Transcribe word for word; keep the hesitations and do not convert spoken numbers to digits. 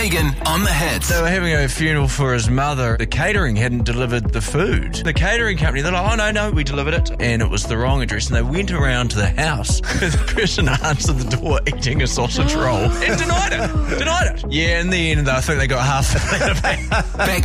Megan on the hits. They were having a funeral for his mother. The catering hadn't delivered the food. The catering company, they're like, oh, no, no, we delivered it. And it was the wrong address. And they went around to the house. The person answered the door eating a sausage roll and denied it. Denied it. Yeah, in the end, I think they got half of it. Back